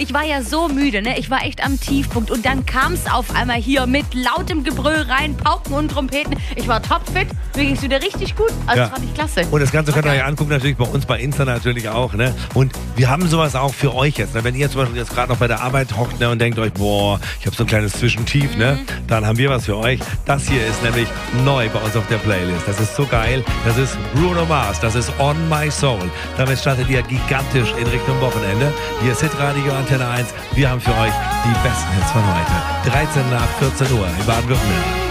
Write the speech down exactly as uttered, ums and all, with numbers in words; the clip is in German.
ich war ja so müde, ne? Ich war echt am Tiefpunkt. Und dann kam es auf einmal hier mit lautem Gebrüll rein, Pauken und Trompeten. Ich war topfit, mir ging es wieder richtig gut. Also Ja. das fand ich klasse. Und das Ganze könnt ihr Okay. euch angucken, natürlich bei uns, bei Insta natürlich auch. Ne? Und wir haben sowas auch für euch jetzt. Ne? Wenn ihr zum Beispiel jetzt gerade noch bei der Arbeit hockt, ne, und denkt euch, boah, ich habe so ein kleines Zwischentief, ne? Dann haben wir was für euch. Das hier ist nämlich neu bei uns auf der Playlist. Das ist so geil. Das ist Bruno Mars. Das ist On My Soul. Damit startet ihr gigantisch in Richtung Wochenende. Hier ist Hitradio Antenne eins. Wir haben für euch die besten Hits von heute. dreizehn nach vierzehn Uhr in Baden-Württemberg.